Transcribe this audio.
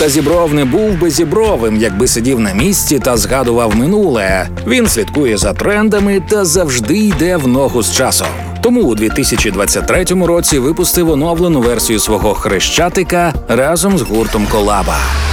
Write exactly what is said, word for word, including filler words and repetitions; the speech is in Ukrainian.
та Зібров не був би Зібровим, якби сидів на місці та згадував минуле. Він слідкує за трендами та завжди йде в ногу з часом. Тому у дві тисячі двадцять третьому році випустив оновлену версію свого «Хрещатика» разом з гуртом «Колаба».